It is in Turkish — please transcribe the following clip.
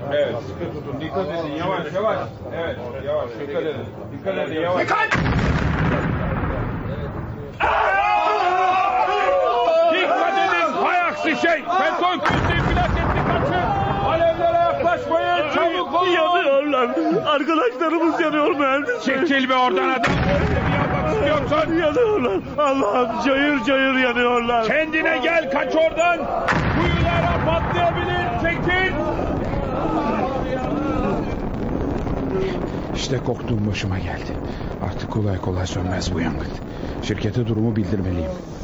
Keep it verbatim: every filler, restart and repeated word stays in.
Evet, sıkı tutun, dikkat edin, yavaş yavaş. Evet, yavaş, dikkat edin. Dikkat edin, yavaş. Dikkat! Dikkat edin, hay aksi şey. Petrol krizi infilak etti, kaçın. Alevlere yaklaşmayın, çabuk olun. Yanıyorlar. Arkadaşlarımız yanıyor mühendis. Çekil be oradan adam. Bir yapmak istiyorsun. Yanıyorlar. Allah'ım cayır cayır yanıyorlar. Kendine gel, kaç oradan. Kuyulara patlayabilir, çekil. İşte korktuğum başıma geldi. Artık kolay kolay sönmez bu yangın. Şirkete durumu bildirmeliyim.